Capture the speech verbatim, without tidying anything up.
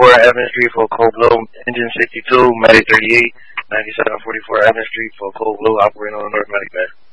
forty-four Evans Street for Cold Blue, engine sixty-two, Medic thirty-eight, ninety-seven forty-four Evans Street for Cold Blue, operating on North Medic Bay.